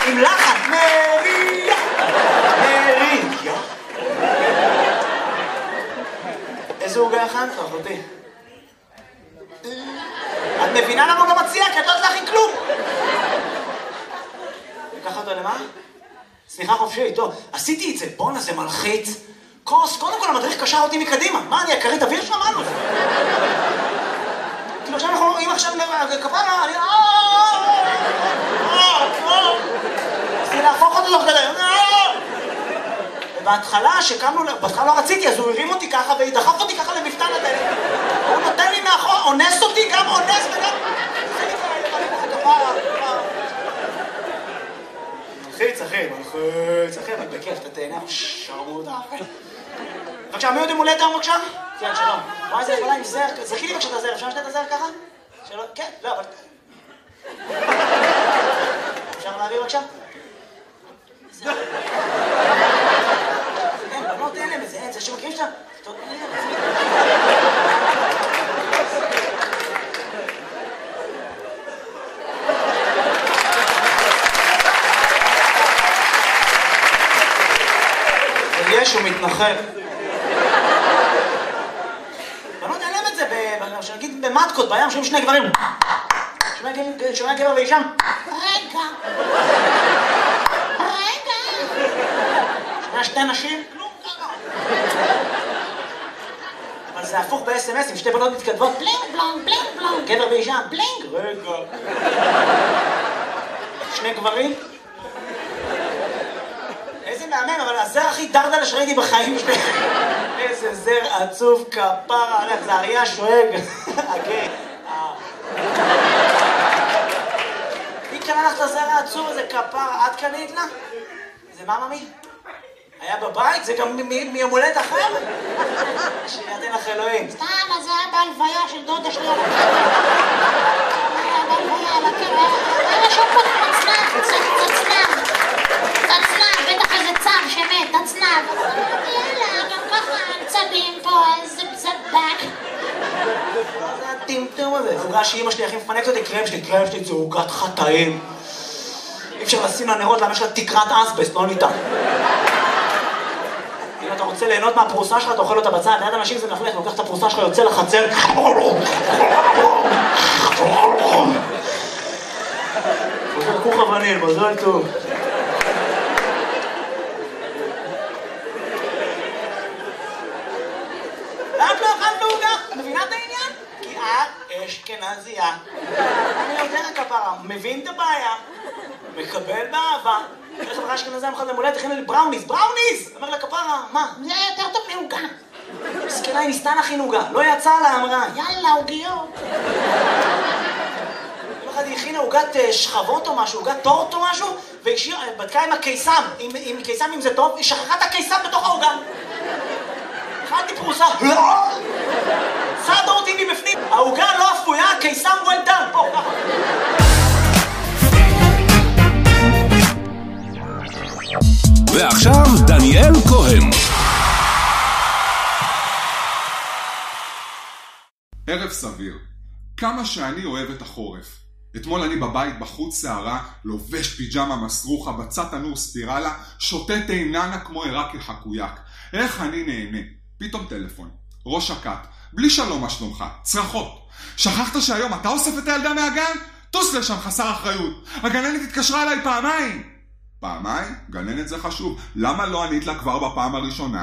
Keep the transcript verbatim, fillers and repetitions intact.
עם לחן, מריה, מריה. איזה עוגה הכנת, אחותי? את מבינה למה הוא גם מציע? כי את לא יודעת להכין כלום. לקח אותו למה? סליחה חופשי, טוב, עשיתי את זה, בוא נעשה מלחיץ. כוס, קודם כל המדריך קשר אותי מקדימה. מה, אני הכרית אוויר שמענו? כאילו עכשיו אנחנו, אם עכשיו כפרה, אני... רציתי להפוך אותו תוך כדי. ובהתחלה, שקמנו, בהתחלה לא רציתי, אז הוא הרים אותי ככה ודחף אותי ככה למפתן הדלת. הוא נותן לי מאחור, אונס אותי, גם אונס וגם... מלחיץ, אחי, מלחיץ, אחי, אבל בכיף, אתה תהנה, שרמות, אחי. בבקשה, מי עוד עם הולדת היום בבקשה? כן, שלום. מה איזה יכולה עם זר? זכי לי בבקשה את הזר, אפשר לשתת את הזר ככה? שלום, כן, לא, אבל... אפשר להעביר בבקשה? זר. אין, בנות אין להם איזה, אין, זה שמכירים שאתה... טוב, אין להם. יש, הוא מתנחל. בנות אין להם את זה, שנגיד במטקות, בים, שומעים שני גברים. שומע גבר ואישם. רגע. רגע. שומע שתי נשים. כלום ככה. אבל זה הפוך ב-אס אם אס, עם שתי בנות מתכתבות. בלינג בלונג, בלינג בלונג. גבר ואישם. בלינג. רגע. שני גברים. איזה מהמם, אבל הזר הכי דרדלה שראיתי בחיים שלי. איזה זר עצוב כפרה, הלך, זה אריה שואג. אוקיי. מי קנה לך את הזר העצוב הזה כפרה? את קנית לה? זה מה ממי? היה בבית? זה גם מיומולדת אחר? שידן לך אלוהים. סתם, אז זה היה בהלוויה של דודה שלי על הקבר. היה בהלוויה על הקבר. היה רשום פה תצנב, תצנב. תצנב, בטח איזה צב שמת, תצנב. יאללה, גם ככה צבים פה, איזה צבק. מה זה הטמטום הזה? זה עוגה שאמא שלי הכי מפנקת אותי, קרם שלי, קרם שלי זה עוגת חטאים. אי אפשר לשים לה נרות, למה יש לה תקרת אסבסט, לא ניתן. אם אתה רוצה ליהנות מהפרוסה שלך, אתה אוכל אותה בצד, ליד אנשים זה מלכלך, לוקח את הפרוסה שלך, יוצא לחצר. כוך אבנים, מזל טוב. ואת לא אכלת בעוגה? מבינה את העניין? כי את אשכנזייה. אני יודע כפרה, מבין את הבעיה, מקבל באהבה. איך אמרה אשכנזייה מחד למולדת, הכינה לי בראוניז, בראוניז! אומר לה כפרה, מה? זה יותר טוב מעוגה. מסכנה, היא ניסתה להכין עוגה, לא יצא לה, אמרה. יאללה, עוגיות. אחד היא הכינה עוגת שכבות או משהו, עוגת טורט או משהו, והיא בדקה עם הקיסם, עם קיסם אם זה טוב, היא שכחה את הקיסם בתוך העוגה. אכלתי פרוסה, סעדה אותי מבפנים, העוגה לא אפויה, הקיסם well done, פה, ככה. ועכשיו דניאל כהן. ערב סביר. כמה שאני אוהב את החורף. אתמול אני בבית בחוץ שערה, לובש פיג'מה מסרוחה, בצד תנור ספירלה, שותה תאיננה כמו עיראקי חקויק. איך אני נהנה. פתאום טלפון. ראש הקט. בלי שלום מה שלומך. צרחות. שכחת שהיום אתה אוסף את הילדה מהגן? טוס לשם חסר אחריות. הגננת התקשרה אליי פעמיים. פעמיים? גננת זה חשוב. למה לא ענית לה כבר בפעם הראשונה?